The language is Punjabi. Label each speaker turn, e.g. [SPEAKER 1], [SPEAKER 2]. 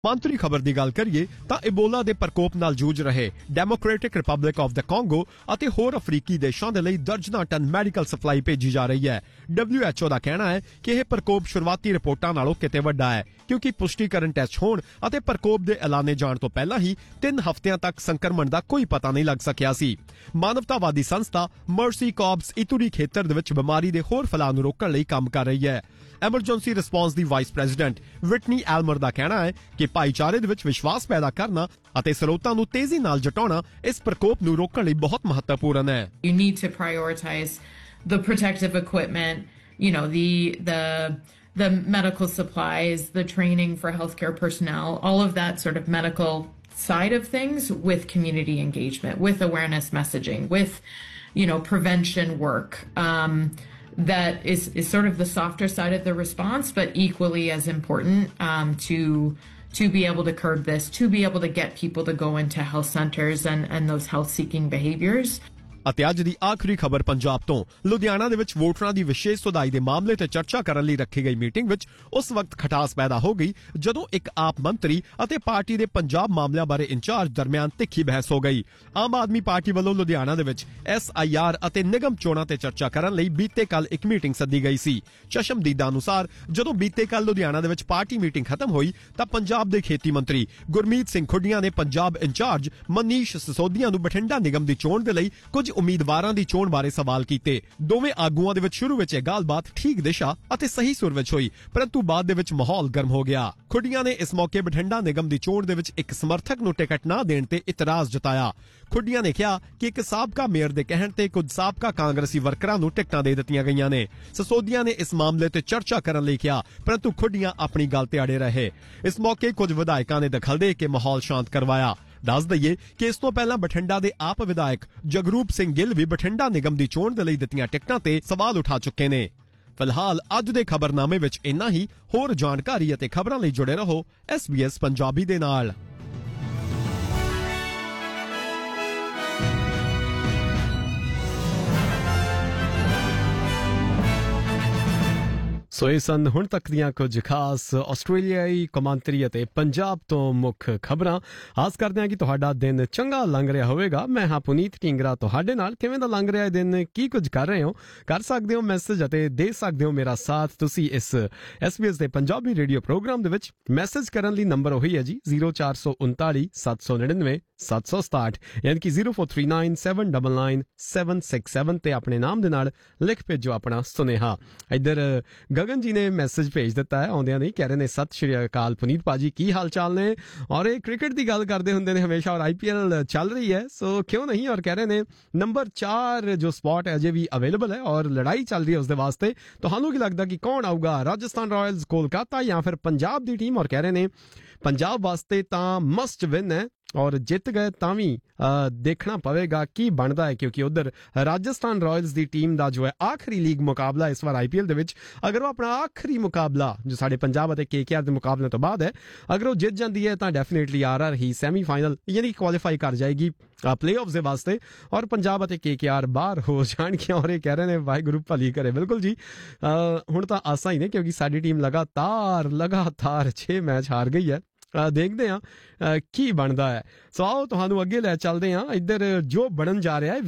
[SPEAKER 1] ਮੰਤਰੀ ਖਬਰ ਦੀ ਗੱਲ ਕਰੀਏ ਤਾਂ ਇਬੋਲਾ ਦੇ ਪ੍ਰਕੋਪ ਨਾਲ ਜੂਝ ਰਹੇ democratic republic of the Congo ਅਤੇ ਹੋਰ ਅਫਰੀਕੀ ਦੇਸ਼ਾਂ ਦੇ ਲਈ ਦਰਜਨਾਂ ਟਨ ਮੈਡੀਕਲ ਸਪਲਾਈ ਭੇਜੀ ਜਾ ਰਹੀ ਹੈ। WHO ਦਾ ਕਹਿਣਾ ਹੈ ਕਿ ਇਹ ਪ੍ਰਕੋਪ ਸ਼ੁਰੂਆਤੀ ਰਿਪੋਰਟਾਂ ਨਾਲੋਂ ਕਿਤੇ ਵੱਡਾ ਹੈ ਕਿਉਂਕਿ ਪੁਸ਼ਟੀਕਰਨ ਟੈਸਟ ਹੋਣ ਅਤੇ ਪ੍ਰਕੋਪ ਦੇ ਐਲਾਨੇ ਜਾਣ ਤੋਂ ਪਹਿਲਾਂ ਹੀ 3 ਹਫ਼ਤਿਆਂ ਤੱਕ ਸੰਕਰਮਣ ਦਾ ਕੋਈ ਪਤਾ ਨਹੀਂ ਲੱਗ ਸਕਿਆ ਸੀ। ਮਾਨਵਤਾਵਾਦੀ ਸੰਸਥਾ ਮਰਸੀ ਕਾਰਪਸ ਇਤੂਰੀ ਖੇਤਰ ਦੇ ਵਿੱਚ ਬਿਮਾਰੀ ਦੇ ਹੋਰ ਫੈਲਾਅ ਨੂੰ ਰੋਕਣ ਲਈ ਕੰਮ ਕਰ ਰਹੀ ਹੈ। ਐਮਰਜੈਂਸੀ ਰਿਸਪਾਂਸ ਦੀ ਵਾਈਸ ਪ੍ਰੈਜ਼ੀਡੈਂਟ ਵਿਟਨੀ ਐਲਮਰ ਦਾ ਕਹਿਣਾ ਹੈ ਕਿ ਭਾਈਚਾਰੇ ਦੇ ਵਿੱਚ ਵਿਸ਼ਵਾਸ ਪੈਦਾ ਕਰਨਾ ਅਤੇ ਸਰੋਤਾਂ ਨੂੰ ਤੇਜ਼ੀ ਨਾਲ ਜਟਾਉਣਾ ਇਸ ਪ੍ਰਕੋਪ ਨੂੰ ਰੋਕਣ ਲਈ ਬਹੁਤ ਮਹੱਤਵਪੂਰਨ ਹੈ।
[SPEAKER 2] You need to prioritize the protective equipment, you know, the medical supplies, the training for healthcare personnel, all of that sort of medical side of things with community engagement, with awareness messaging, with, you know, prevention work. That is sort of the softer side of the response, but equally as important to be able to curb this, to be able to get people to go into health centers and those health-seeking behaviors.
[SPEAKER 1] ਅਤੇ ਅੱਜ ਦੀ ਆਖਰੀ ਖਬਰ ਪੰਜਾਬ ਤੋਂ। ਲੁਧਿਆਣਾ ਦੇ ਵਿੱਚ ਵੋਟਰਾਂ ਦੀ ਵਿਸ਼ੇਸ਼ ਸੁਧਾਈ ਦੇ ਮਾਮਲੇ ਤੇ ਚਰਚਾ ਕਰਨ ਲਈ ਰੱਖੀ ਗਈ ਮੀਟਿੰਗ ਵਿੱਚ ਉਸ ਵਕਤ ਖਟਾਸ ਪੈਦਾ ਹੋ ਗਈ ਜਦੋਂ ਇੱਕ ਆਪ ਮੰਤਰੀ ਅਤੇ ਪਾਰਟੀ ਦੇ ਪੰਜਾਬ ਮਾਮਲਿਆਂ ਬਾਰੇ ਇੰਚਾਰਜ ਦਰਮਿਆਨ ਤਿੱਖੀ ਬਹਿਸ ਹੋ ਗਈ। ਆਮ ਆਦਮੀ ਪਾਰਟੀ ਵੱਲੋਂ ਲੁਧਿਆਣਾ ਦੇ ਵਿੱਚ SIR ਅਤੇ ਨਿਗਮ ਚੋਣਾਂ ਤੇ ਚਰਚਾ ਕਰਨ ਲਈ ਬੀਤੇ ਕੱਲ ਇੱਕ ਮੀਟਿੰਗ ਸੱਦੀ ਗਈ ਸੀ। ਚਸ਼ਮਦੀਦਾਂ ਅਨੁਸਾਰ ਜਦੋਂ ਬੀਤੇ ਕੱਲ ਲੁਧਿਆਣਾ ਦੇ ਵਿੱਚ ਪਾਰਟੀ ਮੀਟਿੰਗ ਖਤਮ ਹੋਈ ਤਾਂ ਪੰਜਾਬ ਦੇ ਖੇਤੀ ਮੰਤਰੀ ਗੁਰਮੀਤ ਸਿੰਘ ਖੁੱਡੀਆਂ ਨੇ ਪੰਜਾਬ ਇੰਚਾਰਜ ਮਨੀਸ਼ ਸਿਸੋਦੀਆ ਨੂੰ ਬਠਿੰਡਾ ਨਿਗਮ ਦੀ ਚੋਣ ਦੇ ਲਈ ਕੁਝ ਉਮੀਦਵਾਰਾਂ ਦੀ ਚੋਣ ਬਾਰੇ ਸਵਾਲ ਕੀਤੇ। ਦੋਵੇਂ ਆਗੂਆਂ ਦੇ ਵਿੱਚ ਸ਼ੁਰੂ ਵਿੱਚ ਇਹ ਗੱਲਬਾਤ ਠੀਕ ਦਿਸ਼ਾ ਅਤੇ ਸਹੀ ਸੁਰ ਵਿੱਚ ਹੋਈ, ਪਰੰਤੂ ਬਾਅਦ ਦੇ ਵਿੱਚ ਮਾਹੌਲ ਗਰਮ ਹੋ ਗਿਆ। ਖੁੱਡੀਆਂ ਨੇ ਇਸ ਮੌਕੇ ਬਠਿੰਡਾ ਨਿਗਮ ਦੀ ਚੋਣ ਦੇ ਵਿੱਚ ਇੱਕ ਸਮਰਥਕ ਨੂੰ ਟਿਕਟ ਨਾ ਦੇਣ ਤੇ ਇਤਰਾਜ਼ ਜਤਾਇਆ। ਖੁੱਡੀਆਂ ਨੇ ਕਿਹਾ ਕਿ ਇੱਕ ਸਾਬਕਾ ਮੇਅਰ ਦੇ ਕਹਿਣ ਤੇ ਕੁਝ ਸਾਬਕਾ ਕਾਂਗਰਸੀ ਵਰਕਰਾਂ ਨੂੰ ਟਿਕਟਾਂ ਦੇ ਦਿੱਤੀਆਂ ਗਈਆਂ ਨੇ। ਸਿਸੋਦੀਆ ਨੇ ਇਸ ਮਾਮਲੇ ਤੇ ਚਰਚਾ ਕਰਨ ਲਈ ਕਿਹਾ, ਪਰੰਤੂ ਖੁੱਡੀਆਂ ਆਪਣੀ ਗੱਲ ਤੇ ਅੜੇ ਰਹੇ। ਇਸ ਮੌਕੇ ਕੁਝ ਵਿਧਾਇਕਾਂ ਨੇ ਦਖਲ ਦੇ ਕੇ ਮਾਹੌਲ ਸ਼ਾਂਤ ਕਰਵਾਇਆ। ਦੱਸ ਦਈਏ ਕਿ ਇਸ ਤੋਂ ਪਹਿਲਾਂ ਬਠਿੰਡਾ ਦੇ ਆਪ ਵਿਧਾਇਕ ਜਗਰੂਪ ਸਿੰਘ ਗਿੱਲ ਵੀ ਬਠਿੰਡਾ ਨਿਗਮ ਦੀ ਚੋਣ ਦੇ ਲਈ ਦਿੱਤੀਆਂ ਟਿਕਟਾਂ ਤੇ ਸਵਾਲ ਉਠਾ ਚੁੱਕੇ ਨੇ। ਫਿਲਹਾਲ ਅੱਜ ਦੇ ਖਬਰਨਾਮੇ ਵਿੱਚ ਇੰਨਾ ਹੀ। ਹੋਰ ਜਾਣਕਾਰੀ ਅਤੇ ਖਬਰਾਂ ਲਈ ਜੁੜੇ ਰਹੋ SBS ਪੰਜਾਬੀ ਦੇ ਨਾਲ। ਸੋ ਇਹ ਸਨ ਹੁਣ ਤੱਕ ਦੀਆਂ ਕੁਝ ਖਾਸ ਆਸਟ੍ਰੇਲੀਆਈ ਕੌਮਾਂਤਰੀ ਅਤੇ ਪੰਜਾਬ ਤੋਂ ਮੁੱਖ ਖਬਰਾਂ। ਆਸ ਕਰਦੇ ਹਾਂ ਕਿ ਤੁਹਾਡਾ ਦਿਨ ਚੰਗਾ ਲੰਘ ਰਿਹਾ ਹੋਵੇਗਾ। ਮੈਂ ਹਾਂ ਪੁਨੀਤ ਢੀਂਗਰਾ ਤੁਹਾਡੇ ਨਾਲ। ਕਿਵੇਂ ਦਾ ਲੰਘ ਰਿਹਾ ਇਹ ਦਿਨ, ਕੀ ਕੁਝ ਕਰ ਰਹੇ ਹੋ? ਕਰ ਸਕਦੇ ਹੋ ਮੈਸੇਜ ਅਤੇ ਦੇ ਸਕਦੇ ਹੋ ਮੇਰਾ ਸਾਥ ਤੁਸੀਂ ਇਸ SBS ਦੇ ਪੰਜਾਬੀ ਰੇਡੀਓ ਪ੍ਰੋਗਰਾਮ ਦੇ ਵਿੱਚ। ਮੈਸੇਜ ਕਰਨ ਲਈ ਨੰਬਰ ਉਹੀ ਹੈ ਜੀ 0439 799 767 ਯਾਨੀ ਕਿ 0439799767 ਤੇ ਆਪਣੇ ਨਾਮ ਦੇ ਨਾਲ ਲਿਖ ਭੇਜੋ ਆਪਣਾ ਸੁਨੇਹਾ। ਇੱਧਰ ਗਗਨ ਜੀ ਨੇ ਮੈਸੇਜ ਭੇਜ ਦਿੱਤਾ ਹੈ ਆਉਂਦਿਆਂ ਨਹੀਂ, ਕਹਿ ਰਹੇ ਨੇ ਸਤਿ ਸ਼੍ਰੀ ਅਕਾਲ ਪੁਨੀਤ ਭਾਜੀ, ਕੀ ਹਾਲ ਚਾਲ ਨੇ? ਔਰ ਇਹ ਕ੍ਰਿਕਟ ਦੀ ਗੱਲ ਕਰਦੇ ਹੁੰਦੇ ਨੇ ਹਮੇਸ਼ਾ ਔਰ IPL ਚੱਲ ਰਹੀ ਹੈ ਸੋ ਕਿਉਂ ਨਹੀਂ। ਔਰ ਕਹਿ ਰਹੇ ਨੇ ਨੰਬਰ 4 ਜੋ ਸਪॉट ਹੈ ਅਜੇ ਵੀ ਅਵੇਲੇਬਲ ਹੈ ਔਰ ਲੜਾਈ ਚੱਲ ਰਹੀ ਹੈ ਉਸਦੇ ਵਾਸਤੇ। ਤੁਹਾਨੂੰ ਕੀ ਲੱਗਦਾ ਕਿ ਕੌਣ ਆਊਗਾ, ਰਾਜਸਥਾਨ ਰਾਇਲਸ, ਕੋਲਕਾਤਾ ਜਾਂ ਫਿਰ ਪੰਜਾਬ ਦੀ ਟੀਮ? ਔਰ ਕਹਿ ਰਹੇ ਨੇ ਪੰਜਾਬ ਵਾਸਤੇ ਤਾਂ ਮਸਟ ਵਿਨ ਹੈ ਔਰ ਜਿੱਤ ਗਏ ਤਾਂ ਵੀ ਦੇਖਣਾ ਪਵੇਗਾ ਕੀ ਬਣਦਾ ਹੈ ਕਿਉਂਕਿ ਉਧਰ ਰਾਜਸਥਾਨ ਰਾਇਲਸ ਦੀ ਟੀਮ ਦਾ ਜੋ ਹੈ ਆਖਰੀ ਲੀਗ ਮੁਕਾਬਲਾ ਇਸ ਵਾਰ IPL ਦੇ ਵਿੱਚ, ਅਗਰ ਉਹ ਆਪਣਾ ਆਖਰੀ ਮੁਕਾਬਲਾ ਜੋ ਸਾਡੇ ਪੰਜਾਬ ਅਤੇ KKR ਦੇ ਮੁਕਾਬਲੇ ਤੋਂ ਬਾਅਦ ਹੈ ਅਗਰ ਉਹ ਜਿੱਤ ਜਾਂਦੀ ਹੈ ਤਾਂ ਡੈਫੀਨੇਟਲੀ RR ਹੀ ਸੈਮੀਫਾਈਨਲ ਯਾਨੀ ਕੁਆਲੀਫਾਈ ਕਰ ਜਾਏਗੀ ਪਲੇਆਫਸ ਦੇ ਵਾਸਤੇ ਔਰ ਪੰਜਾਬ ਅਤੇ KKR ਬਾਹਰ ਹੋ ਜਾਣਗੇ। ਔਰ ਇਹ ਕਹਿ ਰਹੇ ਨੇ ਵਾਹਿਗੁਰੂ ਭਲੀ ਕਰੇ। ਬਿਲਕੁਲ ਜੀ, ਹੁਣ ਤਾਂ ਆਸਾਂ ਹੀ ਨੇ ਕਿਉਂਕਿ ਸਾਡੀ ਟੀਮ ਲਗਾਤਾਰ 6 ਮੈਚ ਹਾਰ ਗਈ ਹੈ। ਦੇਖਦੇ ਹਾਂ ਕੀ ਬਣਦਾ ਹੈ। ਸੋ ਆਓ ਤੁਹਾਨੂੰ ਅੱਗੇ ਲੈ ਚੱਲਦੇ ਹਾਂ। ਇੱਧਰ ਜੋ ਬਣਨ ਜਾ ਰਿਹਾ ਹੈ